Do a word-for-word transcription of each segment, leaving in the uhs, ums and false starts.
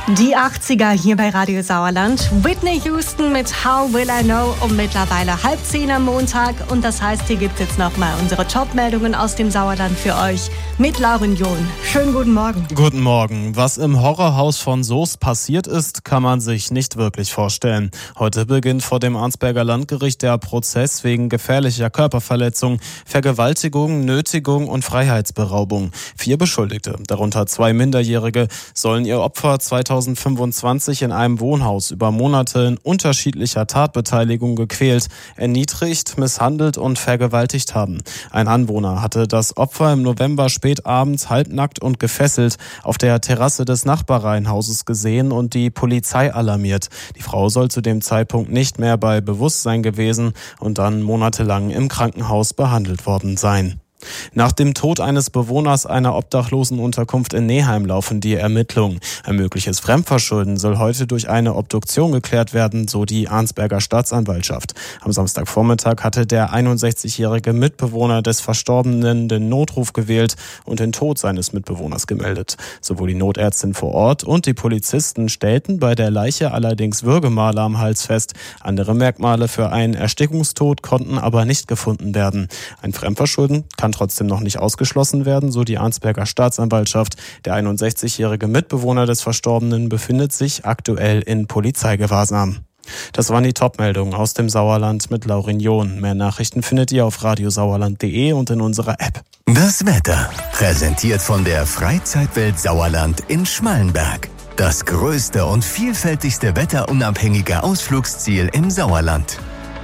Die achtziger hier bei Radio Sauerland. Whitney Houston mit How Will I Know um mittlerweile halb zehn am Montag. Und das heißt, hier gibt es jetzt nochmal unsere Top-Meldungen aus dem Sauerland für euch mit Lauren John. Schönen guten Morgen. Guten Morgen. Was im Horrorhaus von Soest passiert ist, kann man sich nicht wirklich vorstellen. Heute beginnt vor dem Arnsberger Landgericht der Prozess wegen gefährlicher Körperverletzung, Vergewaltigung, Nötigung und Freiheitsberaubung. Vier Beschuldigte, darunter zwei Minderjährige, sollen ihr Opfer zweitausendfünfundzwanzig in einem Wohnhaus über Monate in unterschiedlicher Tatbeteiligung gequält, erniedrigt, misshandelt und vergewaltigt haben. Ein Anwohner hatte das Opfer im November spät abends halbnackt und gefesselt auf der Terrasse des Nachbarreihenhauses gesehen und die Polizei alarmiert. Die Frau soll zu dem Zeitpunkt nicht mehr bei Bewusstsein gewesen und dann monatelang im Krankenhaus behandelt worden sein. Nach dem Tod eines Bewohners einer Obdachlosenunterkunft in Neheim laufen die Ermittlungen. Ein mögliches Fremdverschulden soll heute durch eine Obduktion geklärt werden, so die Arnsberger Staatsanwaltschaft. Am Samstagvormittag hatte der einundsechzigjährige Mitbewohner des Verstorbenen den Notruf gewählt und den Tod seines Mitbewohners gemeldet. Sowohl die Notärztin vor Ort und die Polizisten stellten bei der Leiche allerdings Würgemale am Hals fest. Andere Merkmale für einen Erstickungstod konnten aber nicht gefunden werden. Ein Fremdverschulden kann trotzdem noch nicht ausgeschlossen werden, so die Arnsberger Staatsanwaltschaft. Der einundsechzigjährige Mitbewohner des Verstorbenen befindet sich aktuell in Polizeigewahrsam. Das waren die Top-Meldungen aus dem Sauerland mit Lauren John. Mehr Nachrichten findet ihr auf radiosauerland punkt de und in unserer App. Das Wetter, präsentiert von der Freizeitwelt Sauerland in Schmallenberg. Das größte und vielfältigste wetterunabhängige Ausflugsziel im Sauerland.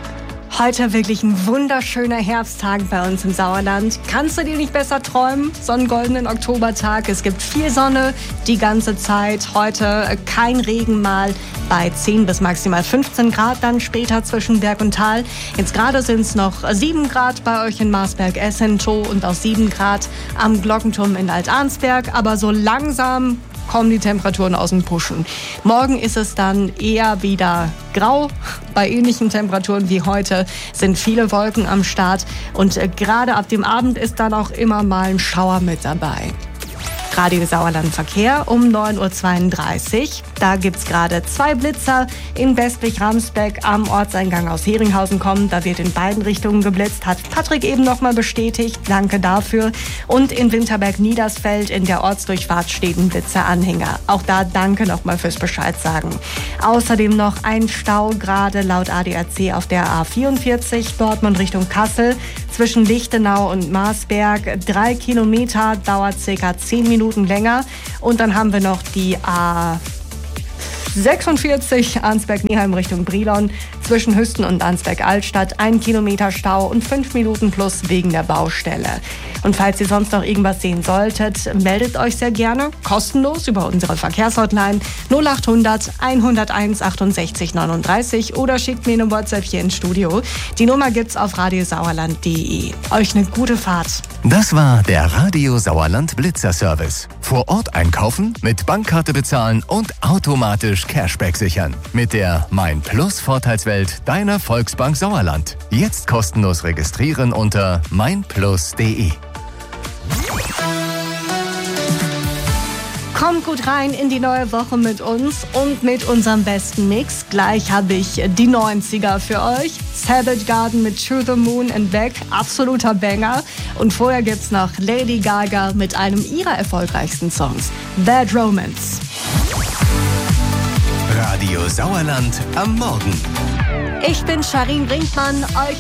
Heute wirklich ein wunderschöner Herbsttag bei uns im Sauerland. Kannst du dir nicht besser träumen? So einen goldenen Oktobertag. Es gibt viel Sonne die ganze Zeit. Heute kein Regen mal bei zehn bis maximal fünfzehn Grad, dann später zwischen Berg und Tal. Jetzt gerade sind es noch sieben Grad bei euch in Marsberg-Essentow und auch sieben Grad am Glockenturm in Alt-Arnsberg. Aber so langsam kommen die Temperaturen aus dem Pushen. Morgen ist es dann eher wieder grau. Bei ähnlichen Temperaturen wie heute sind viele Wolken am Start. Und äh, gerade ab dem Abend ist dann auch immer mal ein Schauer mit dabei. Radio Sauerland Verkehr um neun Uhr zweiunddreißig. Da gibt's gerade zwei Blitzer in Westlich-Ramsbeck am Ortseingang aus Heringhausen kommen. Da wird in beiden Richtungen geblitzt, hat Patrick eben nochmal bestätigt. Danke dafür. Und in Winterberg-Niedersfeld in der Ortsdurchfahrt steht ein Blitzeranhänger. Auch da danke nochmal fürs Bescheid sagen. Außerdem noch ein Stau gerade laut A D A C auf der A vierundvierzig Dortmund Richtung Kassel zwischen Lichtenau und Marsberg. Drei Kilometer, dauert circa zehn Minuten länger. Und dann haben wir noch die A sechsundvierzig Arnsberg-Neheim Richtung Brilon zwischen Hüsten und Arnsberg-Altstadt. Ein Kilometer Stau und fünf Minuten plus wegen der Baustelle. Und falls ihr sonst noch irgendwas sehen solltet, meldet euch sehr gerne kostenlos über unsere Verkehrshotline null acht hundert hunderteins achtundsechzig neununddreißig oder schickt mir eine WhatsApp hier ins Studio. Die Nummer gibt's auf radiosauerland punkt de. Euch eine gute Fahrt. Das war der Radio Sauerland Blitzer Service. Vor Ort einkaufen, mit Bankkarte bezahlen und automatisch Cashback sichern. Mit der Mein Plus Vorteilswelt deiner Volksbank Sauerland. Jetzt kostenlos registrieren unter mein plus punkt de. Kommt gut rein in die neue Woche mit uns und mit unserem besten Mix. Gleich habe ich die neunziger für euch. Savage Garden mit To the Moon and Back, absoluter Banger. Und vorher gibt's noch Lady Gaga mit einem ihrer erfolgreichsten Songs, Bad Romance. Radio Sauerland am Morgen. Ich bin Charin Brinkmann, euch